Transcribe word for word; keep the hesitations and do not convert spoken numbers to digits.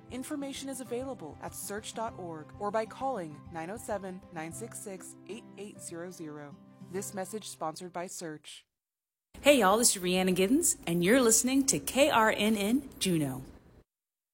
Information is available at search dot org or by calling nine oh seven, nine six six, eight eight zero zero. This message sponsored by Search. Hey y'all, this is Rhiannon Giddens, and you're listening to K R N N Juneau.